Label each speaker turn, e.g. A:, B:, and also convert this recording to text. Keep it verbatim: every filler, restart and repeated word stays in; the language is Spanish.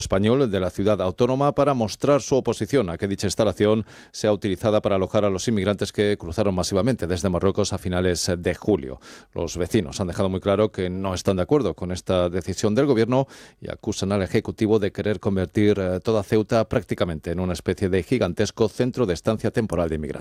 A: Español de la ciudad autónoma para mostrar su oposición a que dicha instalación sea utilizada para alojar a los inmigrantes que cruzaron masivamente desde Marruecos a finales de julio. Los vecinos han dejado muy claro que no están de acuerdo con esta decisión del gobierno y acusan al Ejecutivo de querer convertir toda Ceuta prácticamente en una especie de gigantesco centro de estancia temporal de inmigrantes.